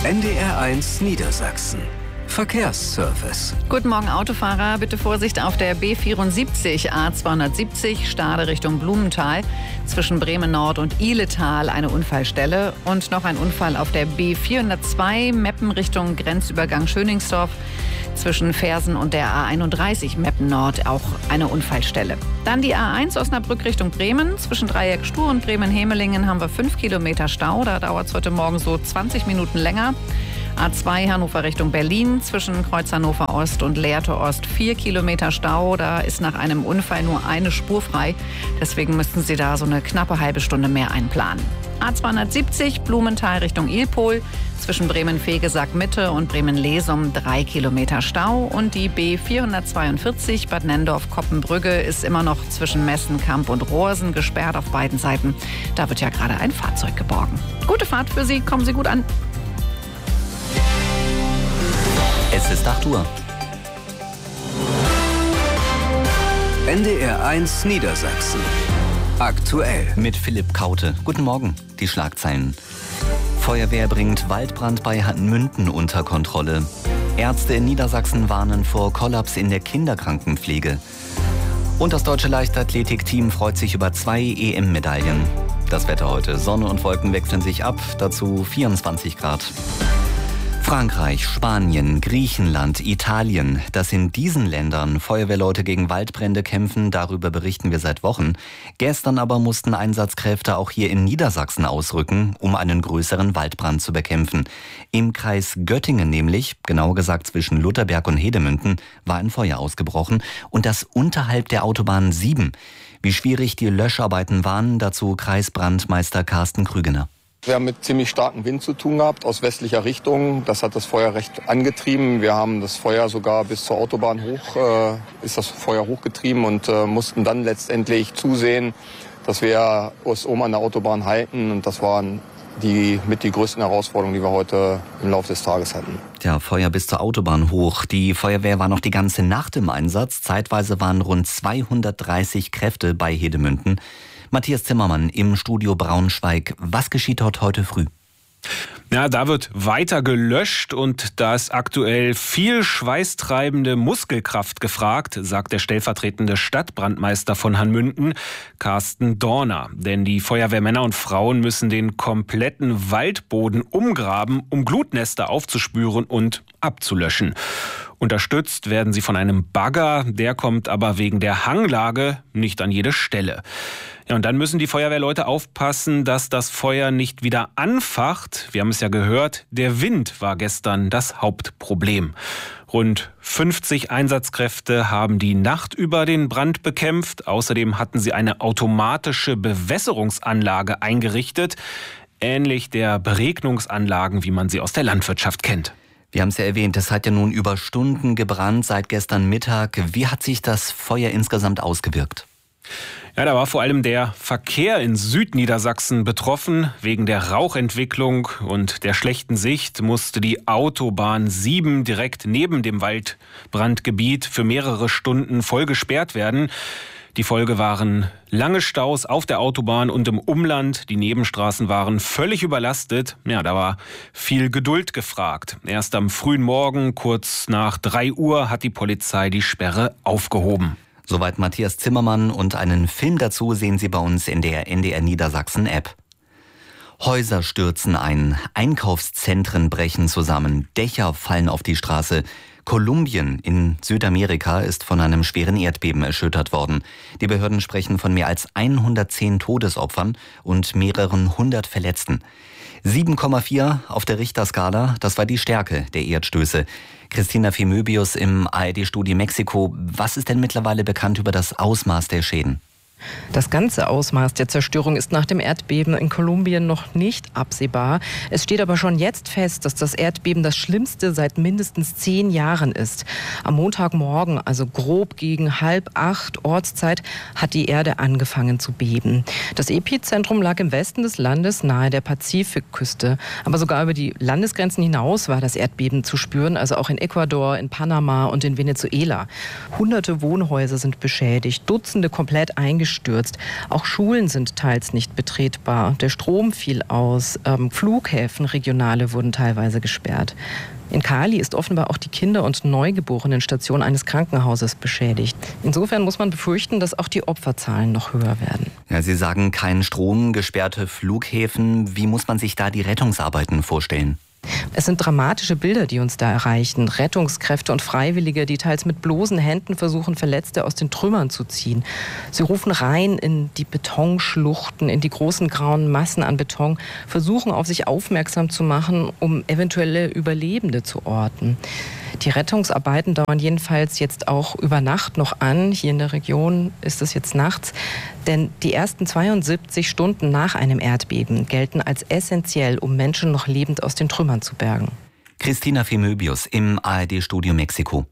NDR1 Niedersachsen. Verkehrsservice. Guten Morgen Autofahrer, bitte Vorsicht auf der B74 A270 Stade Richtung Blumenthal. Zwischen Bremen Nord und Ihletal eine Unfallstelle und noch ein Unfall auf der B402 Meppen Richtung Grenzübergang Schöningsdorf. Zwischen Fersen und der A31 Meppen Nord auch eine Unfallstelle. Dann die A1 Osnabrück Richtung Bremen. Zwischen Dreieck Stur und Bremen-Hemelingen haben wir 5 Kilometer Stau. Da dauert es heute Morgen so 20 Minuten länger. A2 Hannover Richtung Berlin, zwischen Kreuz Hannover Ost und Lehrte Ost 4 Kilometer Stau. Da ist nach einem Unfall nur eine Spur frei. Deswegen müssten Sie da so eine knappe halbe Stunde mehr einplanen. A270 Blumenthal Richtung Ilpol, zwischen Bremen-Vegesack Mitte und Bremen-Lesum 3 Kilometer Stau. Und die B442 Bad Nendorf-Koppenbrügge ist immer noch zwischen Messenkamp und Rohrsen gesperrt auf beiden Seiten. Da wird ja gerade ein Fahrzeug geborgen. Gute Fahrt für Sie, kommen Sie gut an. Es ist 8 Uhr. NDR1 Niedersachsen. Aktuell. Mit Philipp Kaute. Guten Morgen. Die Schlagzeilen. Feuerwehr bringt Waldbrand bei Hanmünden unter Kontrolle. Ärzte in Niedersachsen warnen vor Kollaps in der Kinderkrankenpflege. Und das deutsche Leichtathletikteam freut sich über 2 EM-Medaillen. Das Wetter heute. Sonne und Wolken wechseln sich ab. Dazu 24 Grad. Frankreich, Spanien, Griechenland, Italien, dass in diesen Ländern Feuerwehrleute gegen Waldbrände kämpfen, darüber berichten wir seit Wochen. Gestern aber mussten Einsatzkräfte auch hier in Niedersachsen ausrücken, um einen größeren Waldbrand zu bekämpfen. Im Kreis Göttingen nämlich, genauer gesagt zwischen Lutherberg und Hedemünden, war ein Feuer ausgebrochen und das unterhalb der Autobahn 7. Wie schwierig die Löscharbeiten waren, dazu Kreisbrandmeister Carsten Krügener. Wir haben mit ziemlich starkem Wind zu tun gehabt, aus westlicher Richtung. Das hat das Feuer recht angetrieben. Wir haben das Feuer sogar bis zur Autobahn hoch, ist das Feuer hochgetrieben und mussten dann letztendlich zusehen, dass wir uns oben an der Autobahn halten. Und das waren die größten Herausforderungen, die wir heute im Laufe des Tages hatten. Ja, Feuer bis zur Autobahn hoch. Die Feuerwehr war noch die ganze Nacht im Einsatz. Zeitweise waren rund 230 Kräfte bei Hedemünden. Matthias Zimmermann im Studio Braunschweig. Was geschieht dort heute früh? Ja, da wird weiter gelöscht und da ist aktuell viel schweißtreibende Muskelkraft gefragt, sagt der stellvertretende Stadtbrandmeister von Hanmünden, Carsten Dorner. Denn die Feuerwehrmänner und Frauen müssen den kompletten Waldboden umgraben, um Glutnester aufzuspüren und abzulöschen. Unterstützt werden sie von einem Bagger, der kommt aber wegen der Hanglage nicht an jede Stelle. Ja, und dann müssen die Feuerwehrleute aufpassen, dass das Feuer nicht wieder anfacht. Wir haben es ja gehört, der Wind war gestern das Hauptproblem. Rund 50 Einsatzkräfte haben die Nacht über den Brand bekämpft. Außerdem hatten sie eine automatische Bewässerungsanlage eingerichtet, ähnlich der Beregnungsanlagen, wie man sie aus der Landwirtschaft kennt. Wir haben es ja erwähnt, es hat ja nun über Stunden gebrannt seit gestern Mittag. Wie hat sich das Feuer insgesamt ausgewirkt? Ja, da war vor allem der Verkehr in Südniedersachsen betroffen. Wegen der Rauchentwicklung und der schlechten Sicht musste die Autobahn 7 direkt neben dem Waldbrandgebiet für mehrere Stunden voll gesperrt werden. Die Folge waren lange Staus auf der Autobahn und im Umland. Die Nebenstraßen waren völlig überlastet. Ja, da war viel Geduld gefragt. Erst am frühen Morgen, kurz nach 3 Uhr, hat die Polizei die Sperre aufgehoben. Soweit Matthias Zimmermann und einen Film dazu sehen Sie bei uns in der NDR Niedersachsen App. Häuser stürzen ein, Einkaufszentren brechen zusammen, Dächer fallen auf die Straße. Kolumbien in Südamerika ist von einem schweren Erdbeben erschüttert worden. Die Behörden sprechen von mehr als 110 Todesopfern und mehreren hundert Verletzten. 7,4 auf der Richterskala, das war die Stärke der Erdstöße. Christina Femöbius im ARD-Studio Mexiko. Was ist denn mittlerweile bekannt über das Ausmaß der Schäden? Das ganze Ausmaß der Zerstörung ist nach dem Erdbeben in Kolumbien noch nicht absehbar. Es steht aber schon jetzt fest, dass das Erdbeben das schlimmste seit mindestens 10 Jahren ist. Am Montagmorgen, also grob gegen 7:30 Ortszeit, hat die Erde angefangen zu beben. Das Epizentrum lag im Westen des Landes nahe der Pazifikküste. Aber sogar über die Landesgrenzen hinaus war das Erdbeben zu spüren, also auch in Ecuador, in Panama und in Venezuela. Hunderte Wohnhäuser sind beschädigt, Dutzende komplett eingeschrieben. eingestürzt. Auch Schulen sind teils nicht betretbar. Der Strom fiel aus. Flughäfen, regionale, wurden teilweise gesperrt. In Cali ist offenbar auch die Kinder- und Neugeborenenstation eines Krankenhauses beschädigt. Insofern muss man befürchten, dass auch die Opferzahlen noch höher werden. Ja, Sie sagen, kein Strom, gesperrte Flughäfen. Wie muss man sich da die Rettungsarbeiten vorstellen? Es sind dramatische Bilder, die uns da erreichen. Rettungskräfte und Freiwillige, die teils mit bloßen Händen versuchen, Verletzte aus den Trümmern zu ziehen. Sie rufen rein in die Betonschluchten, in die großen grauen Massen an Beton, versuchen auf sich aufmerksam zu machen, um eventuelle Überlebende zu orten. Die Rettungsarbeiten dauern jedenfalls jetzt auch über Nacht noch an. Hier in der Region ist es jetzt nachts. Denn die ersten 72 Stunden nach einem Erdbeben gelten als essentiell, um Menschen noch lebend aus den Trümmern zu bergen. Christina Femöbius im ARD-Studio Mexiko.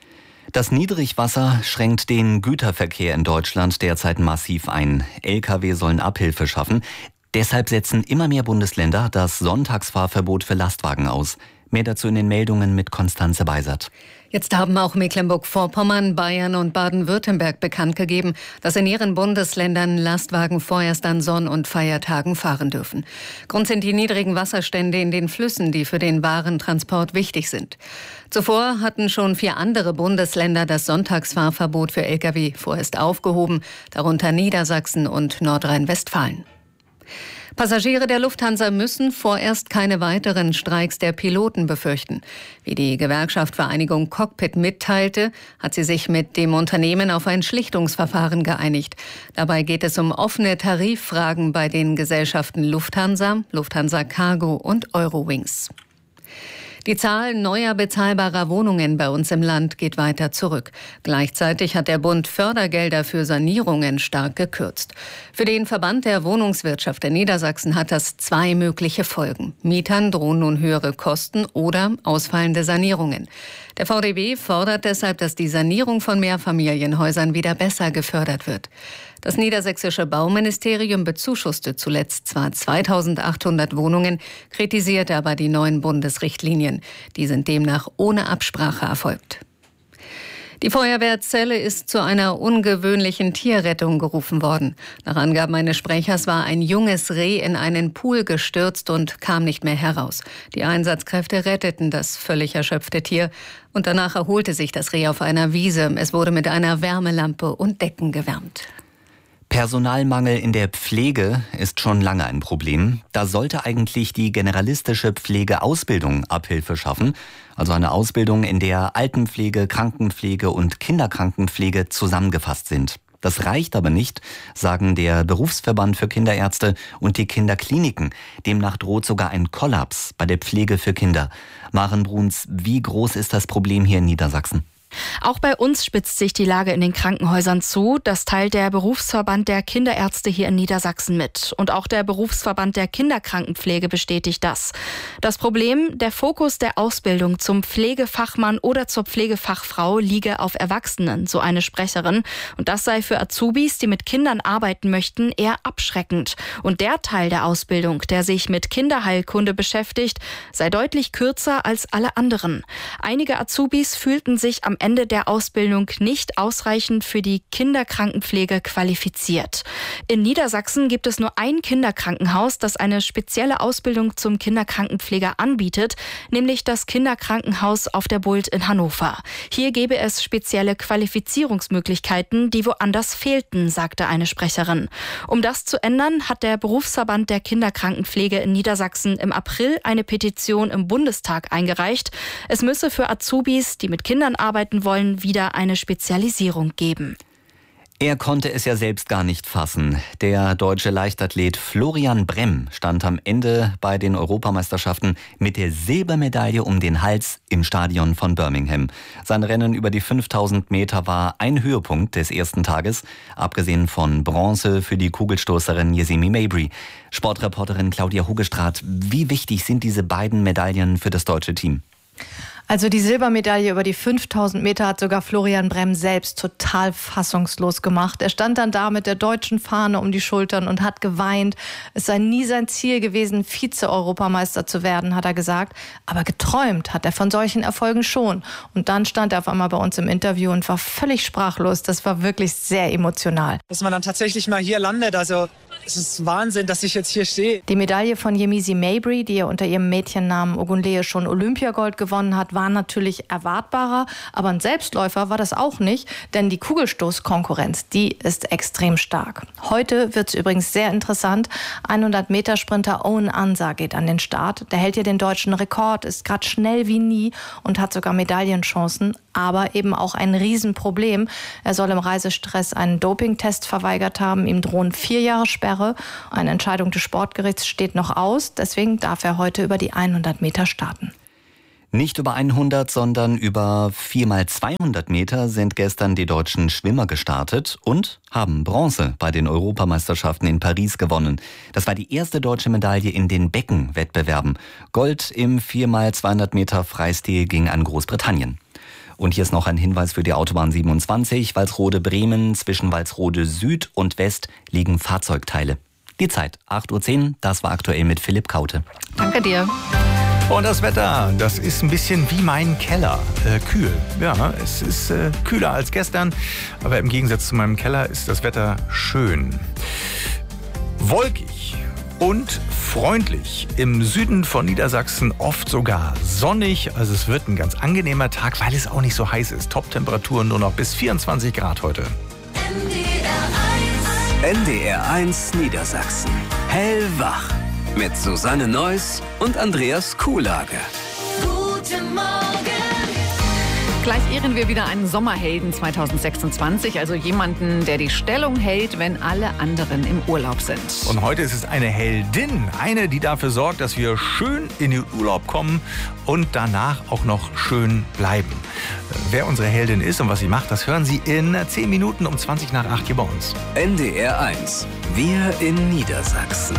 Das Niedrigwasser schränkt den Güterverkehr in Deutschland derzeit massiv ein. Lkw sollen Abhilfe schaffen. Deshalb setzen immer mehr Bundesländer das Sonntagsfahrverbot für Lastwagen aus. Mehr dazu in den Meldungen mit Konstanze Beisert. Jetzt haben auch Mecklenburg-Vorpommern, Bayern und Baden-Württemberg bekannt gegeben, dass in ihren Bundesländern Lastwagen vorerst an Sonn- und Feiertagen fahren dürfen. Grund sind die niedrigen Wasserstände in den Flüssen, die für den Warentransport wichtig sind. Zuvor hatten schon 4 andere Bundesländer das Sonntagsfahrverbot für Lkw vorerst aufgehoben, darunter Niedersachsen und Nordrhein-Westfalen. Passagiere der Lufthansa müssen vorerst keine weiteren Streiks der Piloten befürchten. Wie die Gewerkschaft Vereinigung Cockpit mitteilte, hat sie sich mit dem Unternehmen auf ein Schlichtungsverfahren geeinigt. Dabei geht es um offene Tariffragen bei den Gesellschaften Lufthansa, Lufthansa Cargo und Eurowings. Die Zahl neuer bezahlbarer Wohnungen bei uns im Land geht weiter zurück. Gleichzeitig hat der Bund Fördergelder für Sanierungen stark gekürzt. Für den Verband der Wohnungswirtschaft in Niedersachsen hat das 2 mögliche Folgen. Mietern drohen nun höhere Kosten oder ausfallende Sanierungen. Der VDW fordert deshalb, dass die Sanierung von Mehrfamilienhäusern wieder besser gefördert wird. Das niedersächsische Bauministerium bezuschusste zuletzt zwar 2.800 Wohnungen, kritisierte aber die neuen Bundesrichtlinien. Die sind demnach ohne Absprache erfolgt. Die Feuerwehr Celle ist zu einer ungewöhnlichen Tierrettung gerufen worden. Nach Angaben eines Sprechers war ein junges Reh in einen Pool gestürzt und kam nicht mehr heraus. Die Einsatzkräfte retteten das völlig erschöpfte Tier und danach erholte sich das Reh auf einer Wiese. Es wurde mit einer Wärmelampe und Decken gewärmt. Personalmangel in der Pflege ist schon lange ein Problem. Da sollte eigentlich die generalistische Pflegeausbildung Abhilfe schaffen. Also eine Ausbildung, in der Altenpflege, Krankenpflege und Kinderkrankenpflege zusammengefasst sind. Das reicht aber nicht, sagen der Berufsverband für Kinderärzte und die Kinderkliniken. Demnach droht sogar ein Kollaps bei der Pflege für Kinder. Maren Bruns, wie groß ist das Problem hier in Niedersachsen? Auch bei uns spitzt sich die Lage in den Krankenhäusern zu. Das teilt der Berufsverband der Kinderärzte hier in Niedersachsen mit. Und auch der Berufsverband der Kinderkrankenpflege bestätigt das. Das Problem, der Fokus der Ausbildung zum Pflegefachmann oder zur Pflegefachfrau liege auf Erwachsenen, so eine Sprecherin. Und das sei für Azubis, die mit Kindern arbeiten möchten, eher abschreckend. Und der Teil der Ausbildung, der sich mit Kinderheilkunde beschäftigt, sei deutlich kürzer als alle anderen. Einige Azubis fühlten sich am Ende der Ausbildung nicht ausreichend für die Kinderkrankenpflege qualifiziert. In Niedersachsen gibt es nur ein Kinderkrankenhaus, das eine spezielle Ausbildung zum Kinderkrankenpfleger anbietet, nämlich das Kinderkrankenhaus auf der Bult in Hannover. Hier gäbe es spezielle Qualifizierungsmöglichkeiten, die woanders fehlten, sagte eine Sprecherin. Um das zu ändern, hat der Berufsverband der Kinderkrankenpflege in Niedersachsen im April eine Petition im Bundestag eingereicht. Es müsse für Azubis, die mit Kindern arbeiten wollen, wieder eine Spezialisierung geben. Er konnte es ja selbst gar nicht fassen. Der deutsche Leichtathlet Florian Bremm stand am Ende bei den Europameisterschaften mit der Silbermedaille um den Hals im Stadion von Birmingham. Sein Rennen über die 5000 Meter war ein Höhepunkt des ersten Tages, abgesehen von Bronze für die Kugelstoßerin Yesimi Mabry. Sportreporterin Claudia Hogestraat, wie wichtig sind diese beiden Medaillen für das deutsche Team? Also die Silbermedaille über die 5000 Meter hat sogar Florian Brehm selbst total fassungslos gemacht. Er stand dann da mit der deutschen Fahne um die Schultern und hat geweint. Es sei nie sein Ziel gewesen, Vize-Europameister zu werden, hat er gesagt. Aber geträumt hat er von solchen Erfolgen schon. Und dann stand er auf einmal bei uns im Interview und war völlig sprachlos. Das war wirklich sehr emotional. Dass man dann tatsächlich mal hier landet, also es ist Wahnsinn, dass ich jetzt hier stehe. Die Medaille von Yemisi Mabry, die ja unter ihrem Mädchennamen Ogunleye schon Olympiagold gewonnen hat, war natürlich erwartbarer. Aber ein Selbstläufer war das auch nicht, denn die Kugelstoßkonkurrenz, die ist extrem stark. Heute wird es übrigens sehr interessant. 100-Meter-Sprinter Owen Ansah geht an den Start. Der hält hier den deutschen Rekord, ist gerade schnell wie nie und hat sogar Medaillenchancen. Aber eben auch ein Riesenproblem. Er soll im Reisestress einen Dopingtest verweigert haben. Ihm drohen 4 Jahre Sperre. Eine Entscheidung des Sportgerichts steht noch aus. Deswegen darf er heute über die 100 Meter starten. Nicht über 100, sondern über 4x200 Meter sind gestern die deutschen Schwimmer gestartet und haben Bronze bei den Europameisterschaften in Paris gewonnen. Das war die erste deutsche Medaille in den Beckenwettbewerben. Gold im 4x200 Meter Freistil ging an Großbritannien. Und hier ist noch ein Hinweis für die Autobahn 27, Walsrode-Bremen. Zwischen Walsrode Süd und West liegen Fahrzeugteile. Die Zeit 8:10 Uhr, das war aktuell mit Philipp Kaute. Danke dir. Und das Wetter, das ist ein bisschen wie mein Keller, kühl. Ja, es ist kühler als gestern, aber im Gegensatz zu meinem Keller ist das Wetter schön. Wolkig und freundlich. Im Süden von Niedersachsen oft sogar sonnig. Also es wird ein ganz angenehmer Tag, weil es auch nicht so heiß ist. Top-Temperaturen nur noch bis 24 Grad heute. NDR1 Niedersachsen. Hellwach. Mit Susanne Neuss und Andreas Kuhlage. Guten Morgen. Gleich ehren wir wieder einen Sommerhelden 2026, also jemanden, der die Stellung hält, wenn alle anderen im Urlaub sind. Und heute ist es eine Heldin, eine, die dafür sorgt, dass wir schön in den Urlaub kommen und danach auch noch schön bleiben. Wer unsere Heldin ist und was sie macht, das hören Sie in 10 Minuten um 20 nach 8 hier bei uns. NDR1. Wir in Niedersachsen.